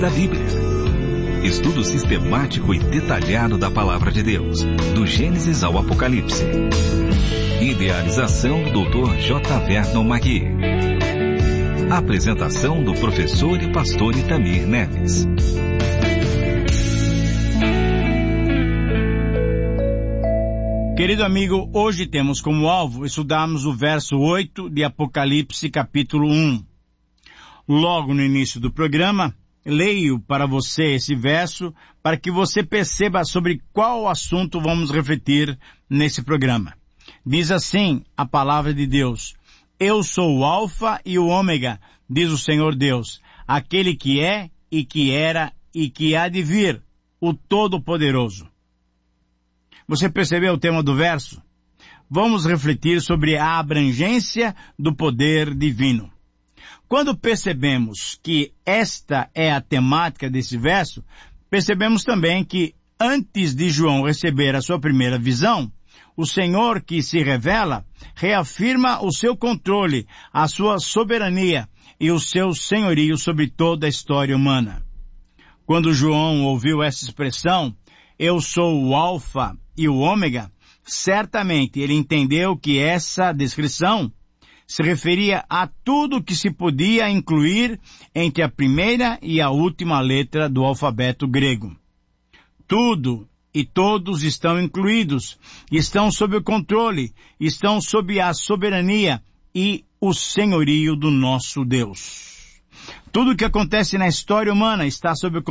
da Bíblia. Estudo sistemático e detalhado da Palavra de Deus, do Gênesis ao Apocalipse. Idealização do Dr. J. Vernon Magui. Apresentação do professor e pastor Itamir Neves. Querido amigo, hoje temos como alvo estudarmos o verso 8 de Apocalipse capítulo 1. Logo no início do programa, leio para você esse verso para que você perceba sobre qual assunto vamos refletir nesse programa. Diz assim a palavra de Deus: Eu sou o Alfa e o Ômega, diz o Senhor Deus, aquele que é e que era e que há de vir, o Todo-Poderoso. Você percebeu o tema do verso? Vamos refletir sobre a abrangência do poder divino. Quando percebemos que esta é a temática desse verso, percebemos também que antes de João receber a sua primeira visão, o Senhor que se revela reafirma o seu controle, a sua soberania e o seu senhorio sobre toda a história humana. Quando João ouviu essa expressão, eu sou o Alfa e o Ômega, certamente ele entendeu que essa descrição se referia a tudo que se podia incluir entre a primeira e a última letra do alfabeto grego. Tudo e todos estão incluídos, estão sob o controle, estão sob a soberania e o senhorio do nosso Deus. Tudo que acontece na história humana está sob o